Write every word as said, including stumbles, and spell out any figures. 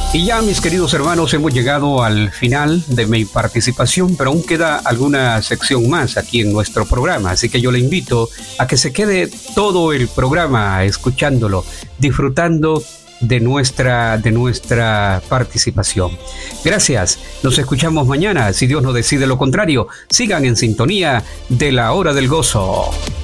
Y ya, mis queridos hermanos, hemos llegado al final de mi participación, pero aún queda alguna sección más aquí en nuestro programa, así que yo le invito a que se quede todo el programa escuchándolo, disfrutando de nuestra, de nuestra participación. Gracias, nos escuchamos mañana, si Dios no decide lo contrario. Sigan en sintonía de La Hora del Gozo.